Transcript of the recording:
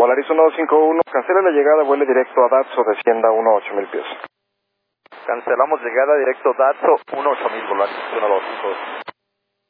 Volaris 1251, cancela la llegada, vuele directo a Datso, descienda 18000 pies. Cancelamos llegada directo Datso, 18000 Volaris 1252.